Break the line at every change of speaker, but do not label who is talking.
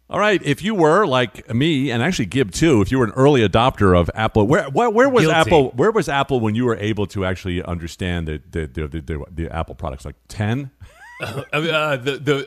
All right, if you were like me, and actually Gib too, if you were an early adopter of Apple, where was
Guilty.
Apple? Where was Apple when you were able to actually understand the Apple products? Like 10?